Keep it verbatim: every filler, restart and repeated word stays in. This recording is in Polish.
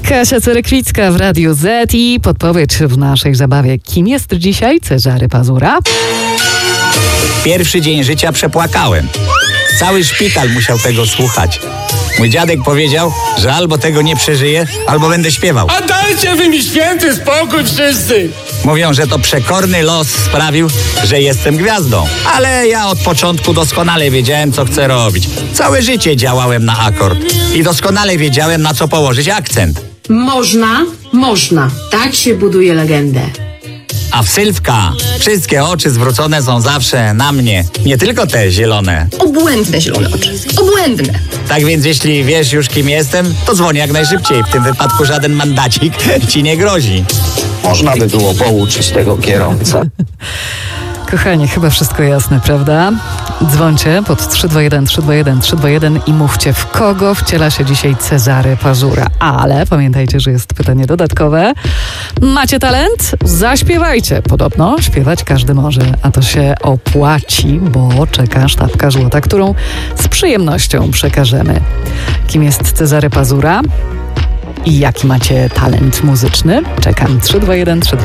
Kasia Cerekwicka w Radiu Z i podpowiedź w naszej zabawie. Kim jest dzisiaj Cezary Pazura? Pierwszy dzień życia przepłakałem. Cały szpital musiał tego słuchać. Mój dziadek powiedział, że albo tego nie przeżyję, albo będę śpiewał. A dajcie wy mi święty spokój wszyscy! Mówią, że to przekorny los sprawił, że jestem gwiazdą. Ale ja od początku doskonale wiedziałem, co chcę robić. Całe życie działałem na akord i doskonale wiedziałem, na co położyć akcent. Można, można. Tak się buduje legendę. A w Sylwka wszystkie oczy zwrócone są zawsze na mnie. Nie tylko te zielone. Obłędne zielone oczy. Obłędne. Tak więc jeśli wiesz już, kim jestem, to dzwoń jak najszybciej. W tym wypadku żaden mandacik ci nie grozi. Można by było pouczyć tego kierowcę. Kochani, chyba wszystko jasne, prawda? Dzwońcie pod trzy dwa jeden trzy dwa jeden trzy dwa jeden i mówcie, w kogo wciela się dzisiaj Cezary Pazura. Ale pamiętajcie, że jest pytanie dodatkowe. Macie talent? Zaśpiewajcie. Podobno śpiewać każdy może, a to się opłaci, bo czeka sztabka złota, którą z przyjemnością przekażemy. Kim jest Cezary Pazura? I jaki macie talent muzyczny? Czekam. trzy dwa jeden trzy dwa